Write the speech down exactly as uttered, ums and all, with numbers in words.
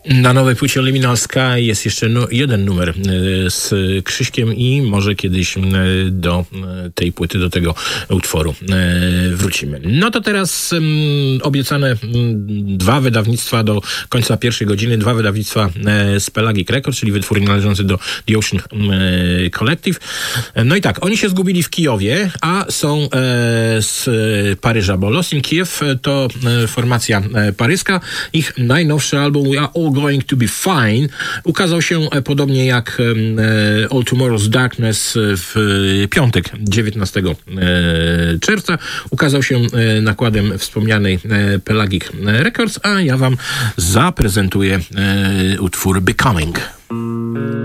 Na nowej płycie Liminal Sky jest jeszcze no, jeden numer z Krzyśkiem i może kiedyś do tej płyty, do tego utworu wrócimy. No to teraz um, obiecane dwa wydawnictwa do końca pierwszej godziny, dwa wydawnictwa z Pelagic Records, czyli wytwórni należący do The Ocean Collective. No i tak, oni się zgubili w Kijowie, a są z Paryża, bo Lost in Kiev to formacja paryska. Ich najnowszy album We Are All Going to Be Fine ukazał się podobnie jak All Tomorrow's Darkness w piątek, dziewiętnastego czerwca. Ukazał się nakładem wspomnianej Pelagic Records, a ja wam zaprezentuję utwór Becoming.